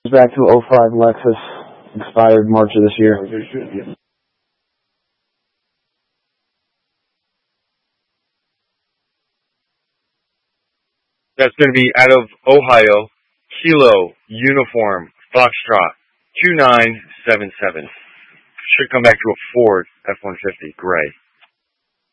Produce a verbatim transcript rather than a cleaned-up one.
Back to oh five Lexus, expired March of this year. That's going to be out of Ohio, Kilo, Uniform, Foxtrot, two nine seven seven. Should come back to a Ford F one fifty, gray.